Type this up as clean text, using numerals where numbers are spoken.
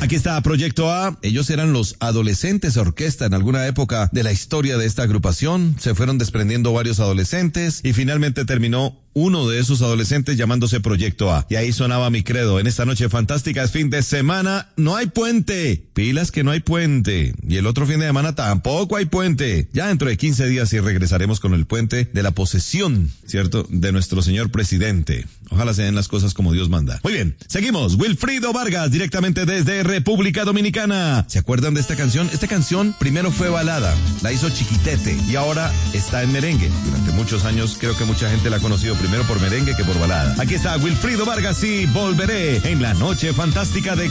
Aquí está Proyecto A. Ellos eran los Adolescentes Orquesta en alguna época de la historia de esta agrupación. Se fueron desprendiendo varios adolescentes y finalmente terminó uno de esos adolescentes llamándose Proyecto A. Y ahí sonaba Mi Credo. En esta noche fantástica, es fin de semana, no hay puente. Pilas que no hay puente. Y el otro fin de semana tampoco hay puente. Ya dentro de 15 días sí regresaremos con el puente de la posesión, ¿cierto? De nuestro señor presidente. Ojalá se den las cosas como Dios manda. Muy bien, seguimos. Wilfrido Vargas, directamente desde República Dominicana. ¿Se acuerdan de esta canción? Esta canción primero fue balada, la hizo Chiquitete y ahora está en merengue. Durante muchos años creo que mucha gente la ha conocido primero por merengue que por balada. Aquí está Wilfrido Vargas y Volveré en la noche fantástica de